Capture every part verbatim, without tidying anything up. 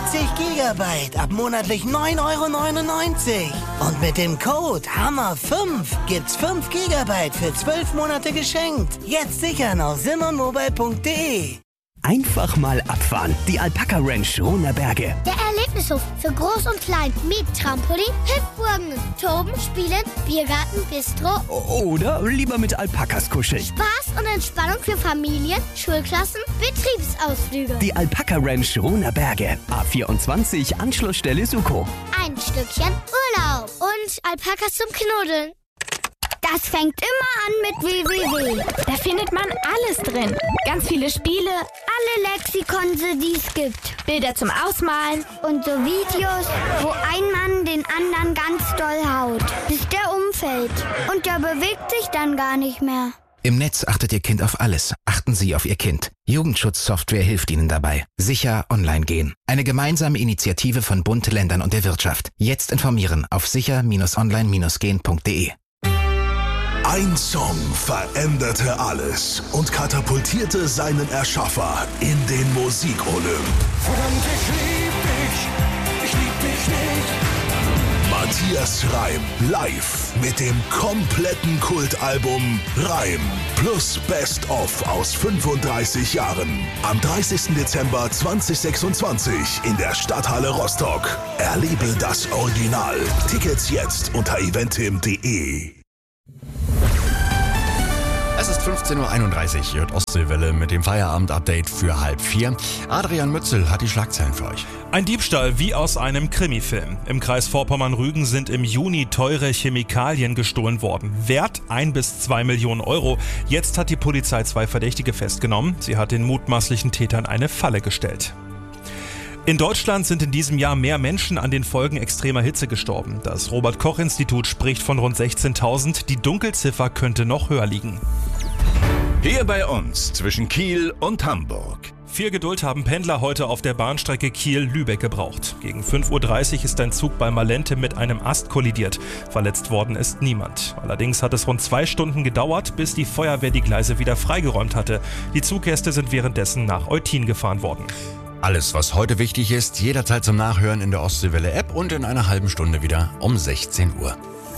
siebzig Gigabyte ab monatlich neun Euro neunundneunzig. Und mit dem Code Hammer fünf gibt's fünf Gigabyte für zwölf Monate geschenkt. Jetzt sichern auf simonmobile punkt de. Einfach mal abfahren. Die Alpaka Ranch Runerberge. Der Erlebnishof für Groß und Klein mit Trampolin, Hüpfburgen, Toben, Spielen, Biergarten, Bistro. Oder lieber mit Alpakas kuscheln. Spaß und Entspannung für Familien, Schulklassen, Betriebsausflüge. Die Alpaka Ranch Runerberge. A vierundzwanzig, Anschlussstelle Suko. Ein Stückchen Urlaub und Alpakas zum Knuddeln. Das fängt immer an mit www. Da findet man alles drin. Ganz viele Spiele, alle Lexikonse, die es gibt. Bilder zum Ausmalen und so Videos, wo ein Mann den anderen ganz doll haut, bis der umfällt. Und der bewegt sich dann gar nicht mehr. Im Netz achtet Ihr Kind auf alles. Achten Sie auf Ihr Kind. Jugendschutzsoftware hilft Ihnen dabei. Sicher online gehen. Eine gemeinsame Initiative von Bund, Ländern und der Wirtschaft. Jetzt informieren auf sicher Bindestrich online gehen punkt de. Ein Song veränderte alles und katapultierte seinen Erschaffer in den Musikolymp. Verdammt, ich lieb dich, ich lieb dich nicht. Matthias Reim live mit dem kompletten Kultalbum Reim plus Best of aus fünfunddreißig Jahren. Am dreißigsten Dezember zweitausendsechsundzwanzig in der Stadthalle Rostock. Erlebe das Original. Tickets jetzt unter eventim punkt de. Es ist fünfzehn Uhr einunddreißig, ihr hört Ostseewelle mit dem Feierabend-Update für halb vier. Adrian Mützel hat die Schlagzeilen für euch. Ein Diebstahl wie aus einem Krimifilm. Im Kreis Vorpommern-Rügen sind im Juni teure Chemikalien gestohlen worden. Wert ein bis zwei Millionen Euro. Jetzt hat die Polizei zwei Verdächtige festgenommen. Sie hat den mutmaßlichen Tätern eine Falle gestellt. In Deutschland sind in diesem Jahr mehr Menschen an den Folgen extremer Hitze gestorben. Das Robert-Koch-Institut spricht von rund sechzehntausend. Die Dunkelziffer könnte noch höher liegen. Hier bei uns zwischen Kiel und Hamburg. Viel Geduld haben Pendler heute auf der Bahnstrecke Kiel-Lübeck gebraucht. Gegen fünf Uhr dreißig ist ein Zug bei Malente mit einem Ast kollidiert. Verletzt worden ist niemand. Allerdings hat es rund zwei Stunden gedauert, bis die Feuerwehr die Gleise wieder freigeräumt hatte. Die Zuggäste sind währenddessen nach Eutin gefahren worden. Alles, was heute wichtig ist, jederzeit zum Nachhören in der Ostseewelle-App und in einer halben Stunde wieder um sechzehn Uhr.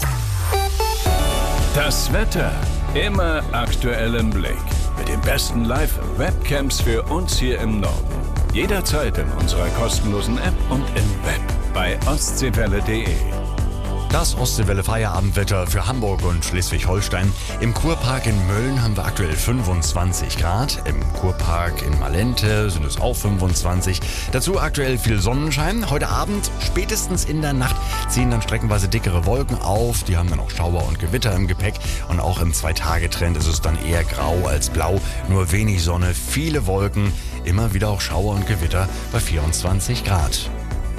Das Wetter immer aktuell im Blick. Mit den besten Live-Webcams für uns hier im Norden. Jederzeit in unserer kostenlosen App und im Web bei ostseewelle punkt de. Das Ostseewelle Feierabendwetter für Hamburg und Schleswig-Holstein. Im Kurpark in Mölln haben wir aktuell fünfundzwanzig Grad. Im Kurpark in Malente sind es auch fünfundzwanzig. Dazu aktuell viel Sonnenschein. Heute Abend, spätestens in der Nacht, ziehen dann streckenweise dickere Wolken auf. Die haben dann auch Schauer und Gewitter im Gepäck. Und auch im Zwei-Tage-Trend ist es dann eher grau als blau. Nur wenig Sonne, viele Wolken. Immer wieder auch Schauer und Gewitter bei vierundzwanzig Grad.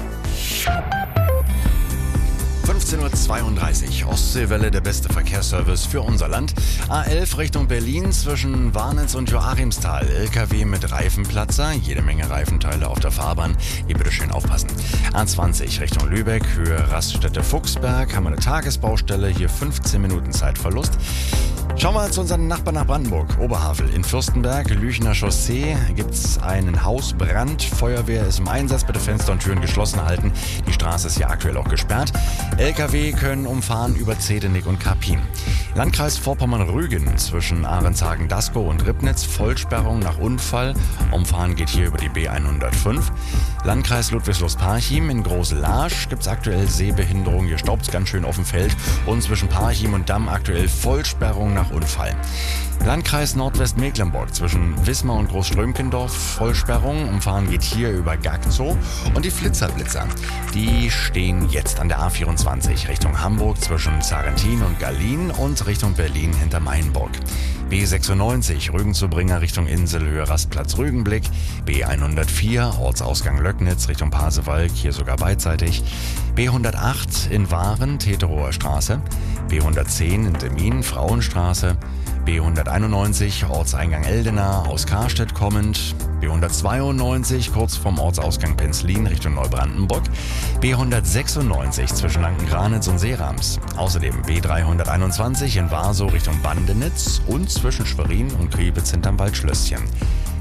fünfzehn Uhr zweiunddreißig, Ostseewelle, der beste Verkehrsservice für unser Land. A elf Richtung Berlin zwischen Warnitz und Joachimsthal. L K W mit Reifenplatzer, jede Menge Reifenteile auf der Fahrbahn. Hier bitte schön aufpassen. A zwanzig Richtung Lübeck, Höhe Raststätte Fuchsberg, haben wir eine Tagesbaustelle, hier fünfzehn Minuten Zeitverlust. Schauen wir zu unseren Nachbarn nach Brandenburg. Oberhavel in Fürstenberg, Lüchener Chaussee, gibt es einen Hausbrand. Feuerwehr ist im Einsatz, bitte Fenster und Türen geschlossen halten. Die Straße ist hier aktuell auch gesperrt. L K W können umfahren über Zedenik und Karpin. Landkreis Vorpommern-Rügen zwischen Ahrenshagen-Daskow und Ribnitz, Vollsperrung nach Unfall. Umfahren geht hier über die B hundertfünf. Landkreis Ludwigslust-Parchim in Große-Larsch gibt es aktuell Sehbehinderung. Hier staubt es ganz schön auf dem Feld. Und zwischen Parchim und Damm aktuell Vollsperrung nach Unfall. Landkreis Nordwestmecklenburg zwischen Wismar und Großströmkendorf, Vollsperrung. Umfahren geht hier über Gagzow. Und die Flitzerblitzer, die stehen jetzt an der A vierundzwanzig Richtung Hamburg zwischen Zarentin und Gallien und Richtung Berlin hinter Mainburg. B sechsundneunzig Rügen zu Bringer Richtung Inselhöhe Rastplatz Rügenblick. B hundertvier Ortsausgang Löcknitz Richtung Pasewalk, hier sogar beidseitig. B hundertacht in Waren, Teterower Straße. B hundertzehn in Demmin, Frauenstraße. B hunderteinundneunzig Ortseingang Eldena aus Karstedt kommend. B hundertzweiundneunzig kurz vorm Ortsausgang Penzlin Richtung Neubrandenburg. B hundertsechsundneunzig zwischen Lanken-Granitz und Seerams. Außerdem B dreihunderteinundzwanzig in Warsow Richtung Bandenitz und zwischen Schwerin und Kriebitz hinterm Waldschlösschen.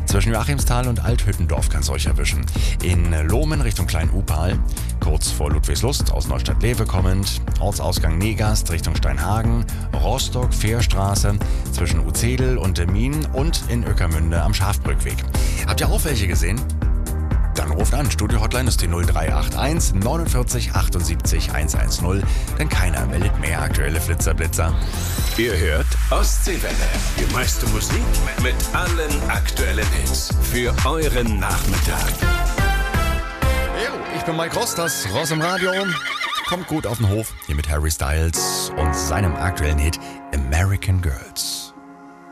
Zwischen Joachimsthal und Althüttendorf kann es euch erwischen. In Lohmen Richtung Klein-Upal, kurz vor Ludwigslust aus Neustadt-Lewe kommend, Ortsausgang Negast Richtung Steinhagen, Rostock, Fährstraße, zwischen Uzedel und Demmin und in Ueckermünde am Schafbrückweg. Habt ihr auch welche gesehen? Dann ruft an. Studio-Hotline ist die null drei acht eins neunundvierzig achtundsiebzig hundertzehn, denn keiner meldet mehr aktuelle Flitzerblitzer. Ihr hört Ostseewelle. Die meiste Musik mit allen aktuellen Hits für euren Nachmittag. Jo, ich bin Mike Ross, das Ross im Radio. Kommt gut auf den Hof, hier mit Harry Styles und seinem aktuellen Hit American Girls.